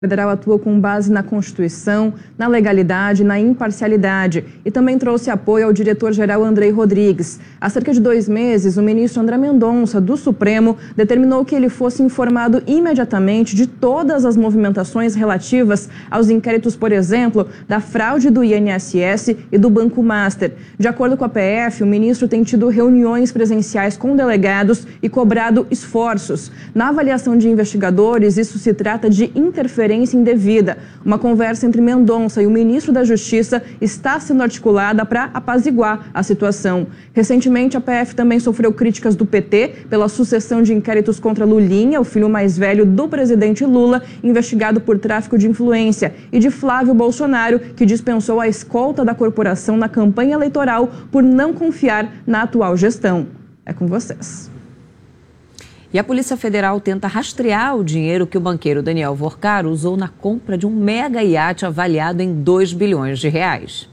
Federal atua com base na Constituição, na legalidade, na imparcialidade e também trouxe apoio ao diretor-geral Andrei Rodrigues. Há cerca de 2 meses, o ministro André Mendonça, do Supremo, determinou que ele fosse informado imediatamente de todas as movimentações relativas aos inquéritos, por exemplo, da fraude do INSS e do Banco Master. De acordo com a PF, o ministro tem tido reuniões presenciais com delegados e cobrado esforços. Na avaliação de investigadores, isso se trata de interferência indevida. Uma conversa entre Mendonça e o ministro da Justiça está sendo articulada para apaziguar a situação. Recentemente, a PF também sofreu críticas do PT pela sucessão de inquéritos contra Lulinha, o filho mais velho do presidente Lula, investigado por tráfico de influência, e de Flávio Bolsonaro, que dispensou a escolta da corporação na campanha eleitoral por não confiar na atual gestão. É com vocês. E a Polícia Federal tenta rastrear o dinheiro que o banqueiro Daniel Vorcaro usou na compra de um mega iate avaliado em 2 bilhões de reais.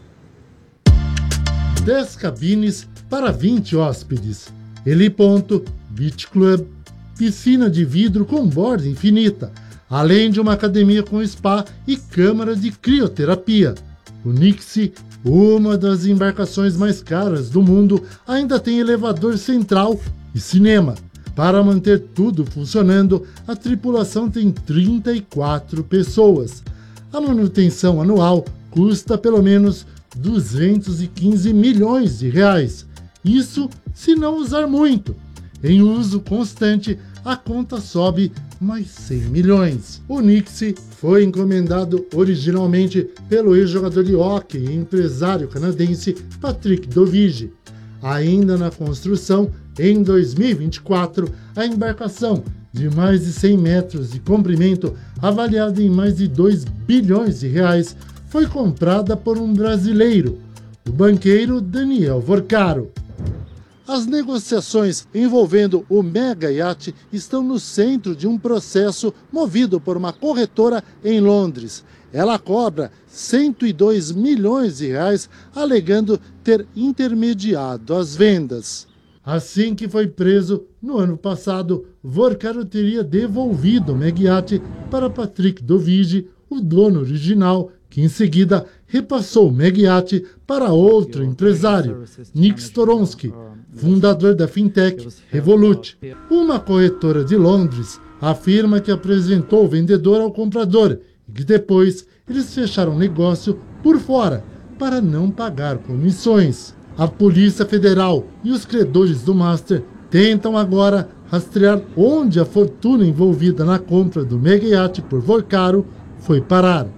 10 cabines para 20 hóspedes. Heliponto, beach club, piscina de vidro com borda infinita, além de uma academia com spa e câmara de crioterapia. O Nixie, uma das embarcações mais caras do mundo, ainda tem elevador central e cinema. Para manter tudo funcionando, a tripulação tem 34 pessoas. A manutenção anual custa pelo menos 215 milhões de reais. Isso se não usar muito. Em uso constante, a conta sobe mais 100 milhões. O Nixie foi encomendado originalmente pelo ex-jogador de hóquei e empresário canadense Patrick Dovigi. Ainda na construção, em 2024, a embarcação de mais de 100 metros de comprimento, avaliada em mais de 2 bilhões de reais, foi comprada por um brasileiro, o banqueiro Daniel Vorcaro. As negociações envolvendo o mega iate estão no centro de um processo movido por uma corretora em Londres. Ela cobra 102 milhões de reais, alegando ter intermediado as vendas. Assim que foi preso, no ano passado, Vorcaro teria devolvido o mega iate para Patrick Dovigi, o dono original, que em seguida repassou o mega iate para outro empresário, Nick Storonsky, fundador da fintech Revolut. Uma corretora de Londres afirma que apresentou o vendedor ao comprador e que depois eles fecharam o negócio por fora para não pagar comissões. A Polícia Federal e os credores do Master tentam agora rastrear onde a fortuna envolvida na compra do mega iate por Vorcaro foi parar.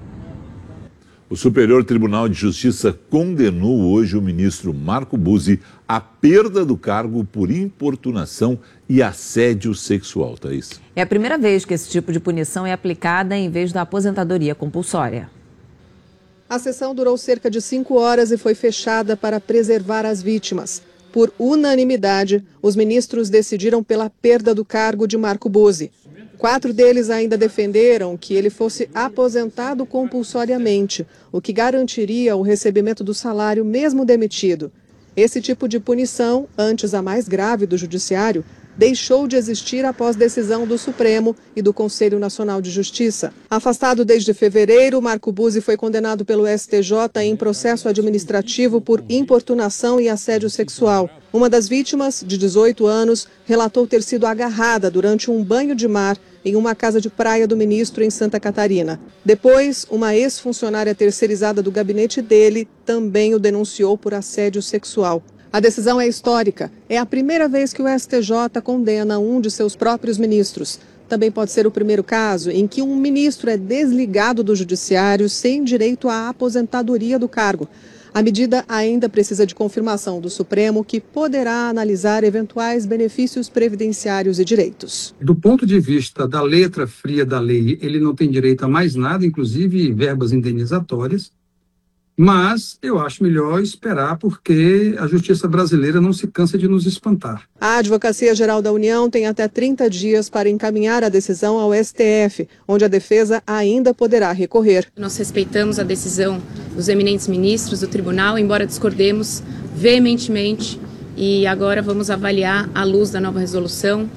O Superior Tribunal de Justiça condenou hoje o ministro Marco Buzzi à perda do cargo por importunação e assédio sexual, Thaís. É a primeira vez que esse tipo de punição é aplicada em vez da aposentadoria compulsória. A sessão durou cerca de 5 horas e foi fechada para preservar as vítimas. Por unanimidade, os ministros decidiram pela perda do cargo de Marco Buzzi. 4 deles ainda defenderam que ele fosse aposentado compulsoriamente, o que garantiria o recebimento do salário mesmo demitido. Esse tipo de punição, antes a mais grave do Judiciário, deixou de existir após decisão do Supremo e do Conselho Nacional de Justiça. Afastado desde fevereiro, Marco Buzzi foi condenado pelo STJ em processo administrativo por importunação e assédio sexual. Uma das vítimas, de 18 anos, relatou ter sido agarrada durante um banho de mar em uma casa de praia do ministro em Santa Catarina. Depois, uma ex-funcionária terceirizada do gabinete dele também o denunciou por assédio sexual. A decisão é histórica. É a primeira vez que o STJ condena um de seus próprios ministros. Também pode ser o primeiro caso em que um ministro é desligado do judiciário sem direito à aposentadoria do cargo. A medida ainda precisa de confirmação do Supremo, que poderá analisar eventuais benefícios previdenciários e direitos. Do ponto de vista da letra fria da lei, ele não tem direito a mais nada, inclusive verbas indenizatórias. Mas eu acho melhor esperar, porque a justiça brasileira não se cansa de nos espantar. A Advocacia Geral da União tem até 30 dias para encaminhar a decisão ao STF, onde a defesa ainda poderá recorrer. Nós respeitamos a decisão dos eminentes ministros do tribunal, embora discordemos veementemente, e agora vamos avaliar, à luz da nova resolução,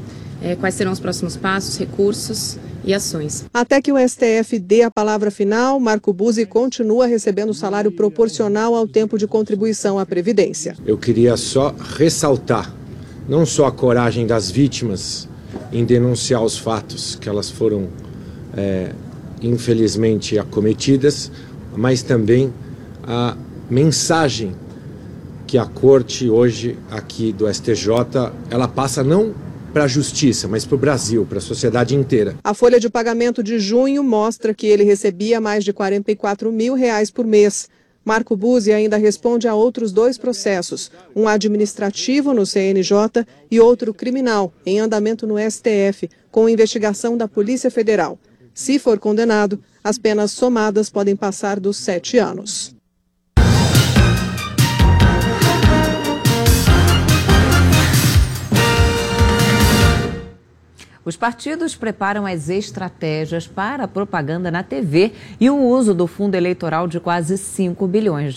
quais serão os próximos passos, recursos e ações. Até que o STF dê a palavra final, Marco Buzzi continua recebendo salário proporcional ao tempo de contribuição à Previdência. Eu queria só ressaltar não só a coragem das vítimas em denunciar os fatos que elas foram infelizmente acometidas, mas também a mensagem que a Corte hoje aqui do STJ, ela passa não para a justiça, mas para o Brasil, para a sociedade inteira. A folha de pagamento de junho mostra que ele recebia mais de R$44 mil por mês. Marco Buzzi ainda responde a outros 2 processos, um administrativo no CNJ e outro criminal, em andamento no STF, com investigação da Polícia Federal. Se for condenado, as penas somadas podem passar dos 7 anos. Os partidos preparam as estratégias para a propaganda na TV e o uso do fundo eleitoral de quase R$5 bilhões.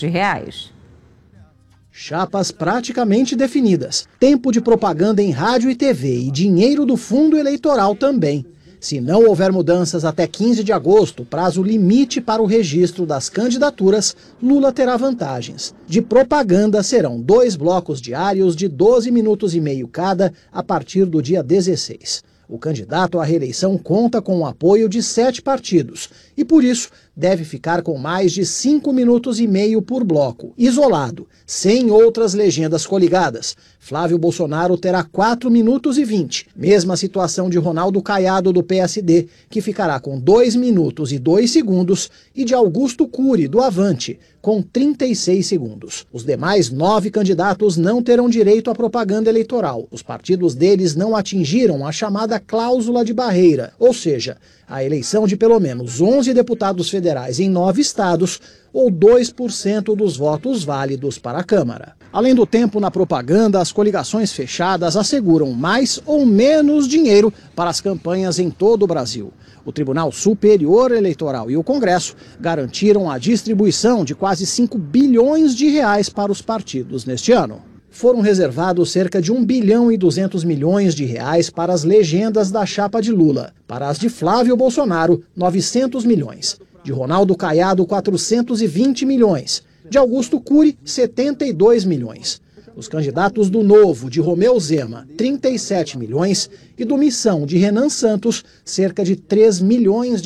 Chapas praticamente definidas, tempo de propaganda em rádio e TV e dinheiro do fundo eleitoral também. Se não houver mudanças até 15 de agosto, prazo limite para o registro das candidaturas, Lula terá vantagens. De propaganda serão 2 blocos diários de 12 minutos e meio cada a partir do dia 16. O candidato à reeleição conta com o apoio de 7 partidos e, por isso, deve ficar com mais de 5 minutos e meio por bloco, isolado, sem outras legendas coligadas. Flávio Bolsonaro terá 4 minutos e 20, mesma situação de Ronaldo Caiado do PSD, que ficará com 2 minutos e 2 segundos, e de Augusto Cury, do Avante, com 36 segundos. Os demais 9 candidatos não terão direito à propaganda eleitoral. Os partidos deles não atingiram a chamada cláusula de barreira, ou seja, a eleição de pelo menos 11 deputados federais em 9 estados ou 2% dos votos válidos para a Câmara. Além do tempo na propaganda, as coligações fechadas asseguram mais ou menos dinheiro para as campanhas em todo o Brasil. O Tribunal Superior Eleitoral e o Congresso garantiram a distribuição de quase R$5 bilhões para os partidos neste ano. Foram reservados cerca de R$1 bilhão e 200 milhões para as legendas da chapa de Lula. Para as de Flávio Bolsonaro, 900 milhões. De Ronaldo Caiado, 420 milhões. De Augusto Cury, 72 milhões. Os candidatos do Novo, de Romeu Zema, 37 milhões. E do Missão, de Renan Santos, cerca de R$3 milhões.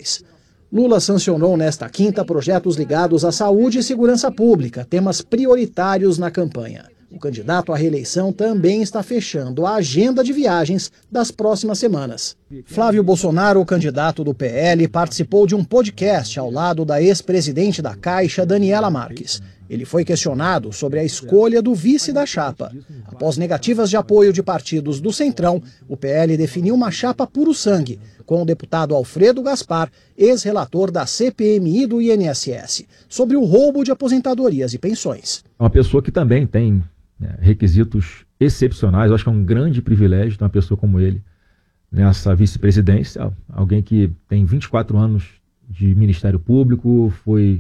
Lula sancionou nesta quinta projetos ligados à saúde e segurança pública, temas prioritários na campanha. O candidato à reeleição também está fechando a agenda de viagens das próximas semanas. Flávio Bolsonaro, o candidato do PL, participou de um podcast ao lado da ex-presidente da Caixa, Daniela Marques. Ele foi questionado sobre a escolha do vice da chapa. Após negativas de apoio de partidos do Centrão, o PL definiu uma chapa puro sangue, com o deputado Alfredo Gaspar, ex-relator da CPMI e do INSS, sobre o roubo de aposentadorias e pensões. Uma pessoa que também tem requisitos excepcionais, eu acho que é um grande privilégio ter uma pessoa como ele nessa vice-presidência, alguém que tem 24 anos de Ministério Público, foi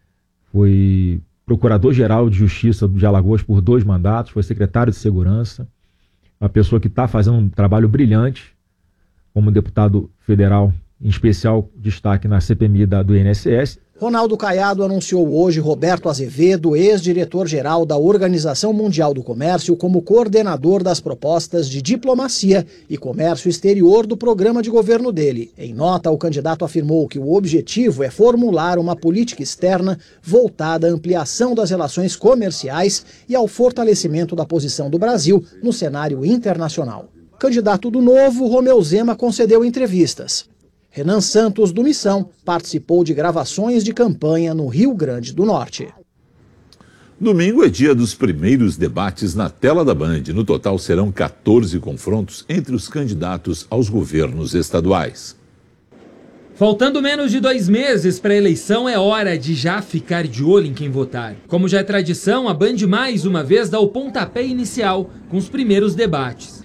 procurador-geral de Justiça de Alagoas por 2 mandatos, foi secretário de Segurança, uma pessoa que está fazendo um trabalho brilhante como deputado federal, em especial destaque na CPMI do INSS. Ronaldo Caiado anunciou hoje Roberto Azevedo, ex-diretor-geral da Organização Mundial do Comércio, como coordenador das propostas de diplomacia e comércio exterior do programa de governo dele. Em nota, o candidato afirmou que o objetivo é formular uma política externa voltada à ampliação das relações comerciais e ao fortalecimento da posição do Brasil no cenário internacional. Candidato do Novo, Romeu Zema concedeu entrevistas. Renan Santos, do Missão, participou de gravações de campanha no Rio Grande do Norte. Domingo é dia dos primeiros debates na tela da Band. No total serão 14 confrontos entre os candidatos aos governos estaduais. Faltando menos de 2 meses para a eleição, é hora de já ficar de olho em quem votar. Como já é tradição, a Band mais uma vez dá o pontapé inicial com os primeiros debates.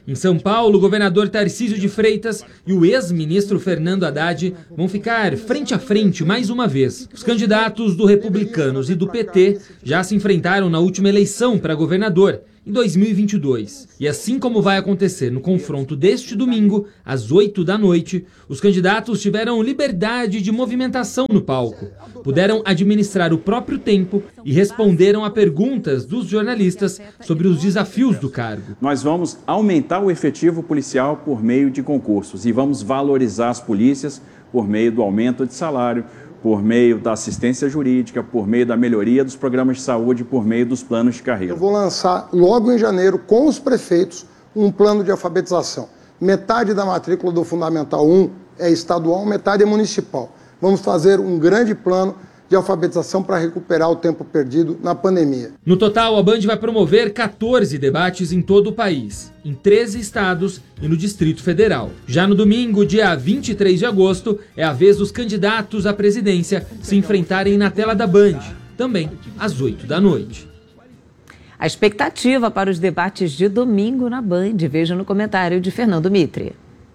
Em São Paulo, o governador Tarcísio de Freitas e o ex-ministro Fernando Haddad vão ficar frente a frente mais uma vez. Os candidatos do Republicanos e do PT já se enfrentaram na última eleição para governador, em 2022. E assim como vai acontecer no confronto deste domingo, às 8 da noite, os candidatos tiveram liberdade de movimentação no palco. Puderam administrar o próprio tempo e responderam a perguntas dos jornalistas sobre os desafios do cargo. Nós vamos aumentar o efetivo policial por meio de concursos e vamos valorizar as polícias por meio do aumento de salário, por meio da assistência jurídica, por meio da melhoria dos programas de saúde, por meio dos planos de carreira. Eu vou lançar logo em janeiro, com os prefeitos, um plano de alfabetização. Metade da matrícula do Fundamental 1 é estadual, metade é municipal. Vamos fazer um grande plano de alfabetização para recuperar o tempo perdido na pandemia. No total, a Band vai promover 14 debates em todo o país, em 13 estados e no Distrito Federal. Já no domingo, dia 23 de agosto, é a vez dos candidatos à presidência se enfrentarem na tela da Band, também às 8 da noite. A expectativa para os debates de domingo na Band, veja no comentário de Fernando Mitre.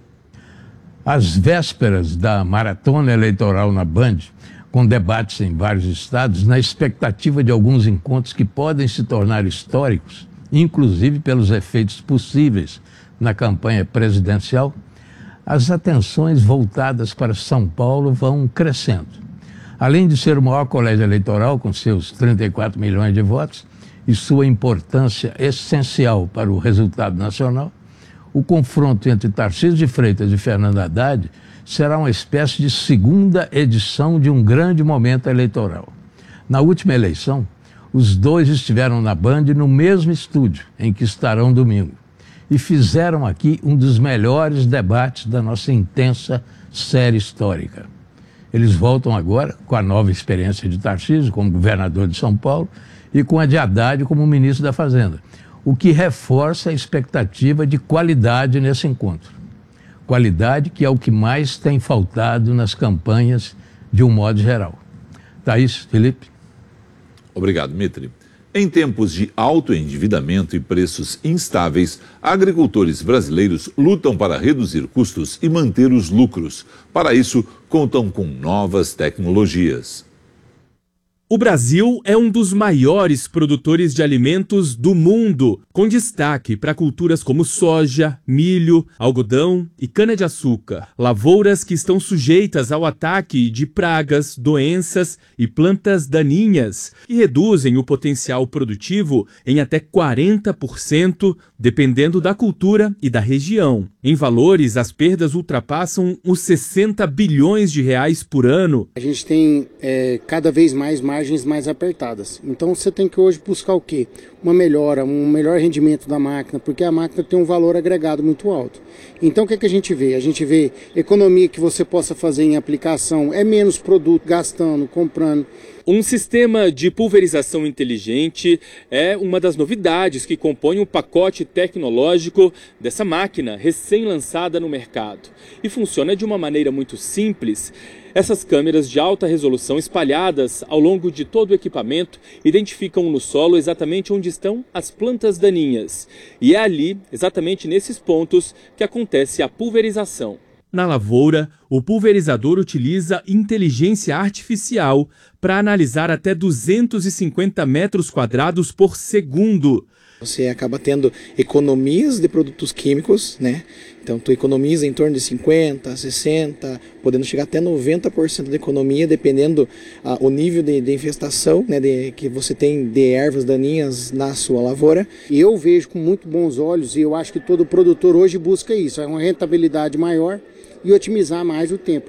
Às vésperas da maratona eleitoral na Band, com debates em vários estados, na expectativa de alguns encontros que podem se tornar históricos, inclusive pelos efeitos possíveis na campanha presidencial, as atenções voltadas para São Paulo vão crescendo. Além de ser o maior colégio eleitoral, com seus 34 milhões de votos, e sua importância essencial para o resultado nacional, o confronto entre Tarcísio de Freitas e Fernando Haddad será uma espécie de segunda edição de um grande momento eleitoral. Na última eleição, os dois estiveram na Band no mesmo estúdio em que estarão domingo e fizeram aqui um dos melhores debates da nossa intensa série histórica. Eles voltam agora com a nova experiência de Tarcísio como governador de São Paulo e com a de Haddad como ministro da Fazenda, o que reforça a expectativa de qualidade nesse encontro. Qualidade que é o que mais tem faltado nas campanhas de um modo geral. Thaís, Felipe. Obrigado, Mitre. Em tempos de alto endividamento e preços instáveis, agricultores brasileiros lutam para reduzir custos e manter os lucros. Para isso, contam com novas tecnologias. O Brasil é um dos maiores produtores de alimentos do mundo, com destaque para culturas como soja, milho, algodão e cana-de-açúcar. Lavouras que estão sujeitas ao ataque de pragas, doenças e plantas daninhas, que reduzem o potencial produtivo em até 40%, dependendo da cultura e da região. Em valores, as perdas ultrapassam os 60 bilhões de reais por ano. A gente tem cada vez mais margens mais apertadas. Então você tem que hoje buscar o quê? Uma melhora, um melhor rendimento da máquina, porque a máquina tem um valor agregado muito alto. Então o que a gente vê? A gente vê economia que você possa fazer em aplicação, é menos produto gastando, comprando. Um sistema de pulverização inteligente é uma das novidades que compõem o pacote tecnológico dessa máquina recém-lançada no mercado. E funciona de uma maneira muito simples. Essas câmeras de alta resolução espalhadas ao longo de todo o equipamento identificam no solo exatamente onde estão as plantas daninhas. E é ali, exatamente nesses pontos, que acontece a pulverização. Na lavoura, o pulverizador utiliza inteligência artificial para analisar até 250 metros quadrados por segundo. Você acaba tendo economias de produtos químicos, né? Então, tu economiza em torno de 50%, 60%, podendo chegar até 90% de economia, dependendo o nível de infestação, né, que você tem de ervas daninhas na sua lavoura. E eu vejo com muito bons olhos, e eu acho que todo produtor hoje busca isso, é uma rentabilidade maior e otimizar mais o tempo.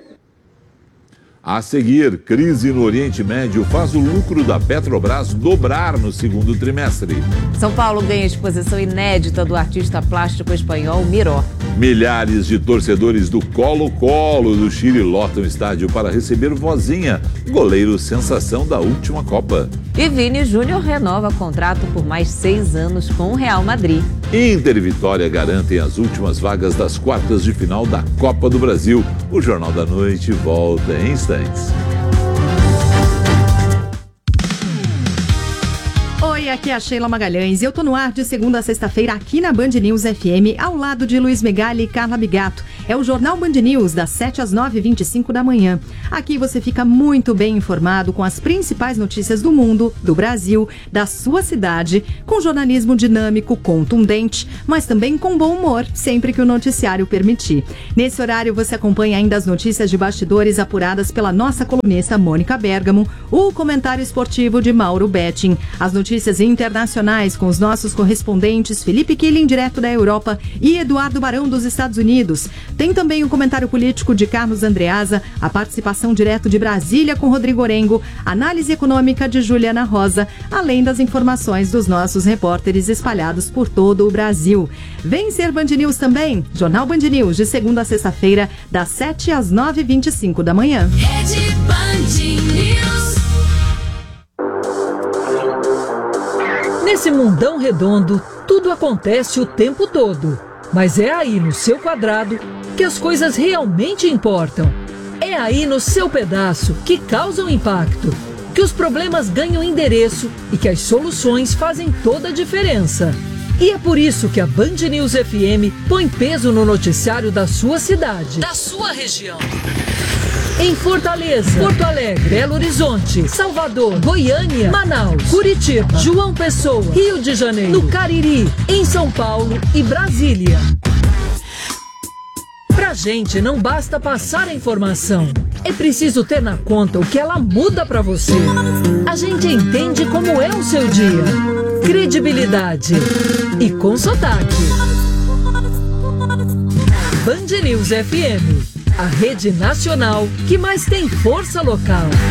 A seguir, crise no Oriente Médio faz o lucro da Petrobras dobrar no segundo trimestre. São Paulo ganha exposição inédita do artista plástico espanhol Miró. Milhares de torcedores do Colo-Colo do Chile lotam o estádio para receber Vozinha, goleiro sensação da última Copa. E Vini Júnior renova contrato por mais 6 anos com o Real Madrid. Inter e Vitória garantem as últimas vagas das quartas de final da Copa do Brasil. O Jornal da Noite volta em instantes. Oi, aqui é a Sheila Magalhães e eu tô no ar de segunda a sexta-feira aqui na Band News FM, ao lado de Luiz Megali e Carla Bigato. É o Jornal Band News, das 7 às 9h25 da manhã. Aqui você fica muito bem informado com as principais notícias do mundo, do Brasil, da sua cidade, com jornalismo dinâmico, contundente, mas também com bom humor, sempre que o noticiário permitir. Nesse horário você acompanha ainda as notícias de bastidores apuradas pela nossa colunista Mônica Bergamo, o comentário esportivo de Mauro Betting, as notícias internacionais com os nossos correspondentes Felipe Killing, direto da Europa, e Eduardo Barão, dos Estados Unidos. Tem também o comentário político de Carlos Andreasa, a participação direto de Brasília com Rodrigo Orengo, análise econômica de Juliana Rosa, além das informações dos nossos repórteres espalhados por todo o Brasil. Vem ser Band News também, Jornal Band News, de segunda a sexta-feira, das 7 às 9h25 da manhã. Rede Band News. Nesse mundão redondo, tudo acontece o tempo todo. Mas é aí no seu quadrado que as coisas realmente importam. É aí no seu pedaço que causam impacto, que os problemas ganham endereço e que as soluções fazem toda a diferença. E é por isso que a Band News FM põe peso no noticiário da sua cidade, Da sua região. em Fortaleza, Porto Alegre, Belo Horizonte, Salvador, Goiânia, Manaus, Curitiba, João Pessoa, Rio de Janeiro, no Cariri, em São Paulo e Brasília. Pra gente não basta passar a informação, é preciso ter na conta o que ela muda pra você. A gente entende como é o seu dia. Credibilidade e com sotaque. Band News FM, a rede nacional que mais tem força local.